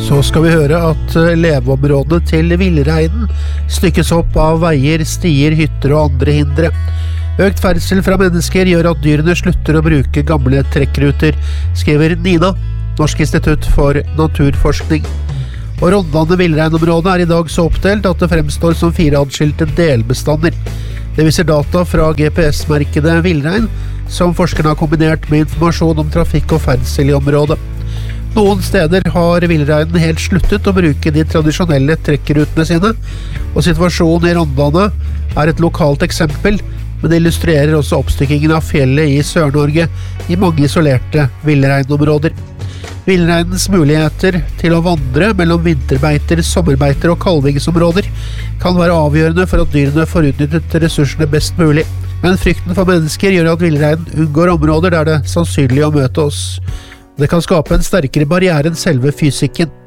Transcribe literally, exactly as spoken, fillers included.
Så skal vi høre at leveområdene til villreinen stykkes opp av veier, stier, hytter og andre hindre. Økt ferdsel fra mennesker gjør at dyrene slutter å bruke gamle trekkruter, skriver Nina, Norsk institutt for naturforskning. Og Rondane villreinområde er i dag så oppdelt at det fremstår som fire adskilte delbestander. Det viser data fra G P S-merkede villrein, som forskerne har kombinert med informasjon om trafikk og ferdsel i området. Noen steder har villreinen helt sluttet å bruke de tradisjonelle trekkrutene sine, og situasjonen i Rondane er et lokalt eksempel, men det illustrerer også oppstykkingen av fjellet i Sør-Norge i mange isolerte villreinområder. Villreinens muligheter til å vandre mellom vinterbeiter, sommerbeiter og kalvingsområder kan være avgjørende for at dyrene får utnyttet ressursene best mulig. Men frykten for mennesker gjør at villreinen unngår områder der det er sannsynlig å møte oss. Det kan skape en sterkere barriere enn selve fysikken.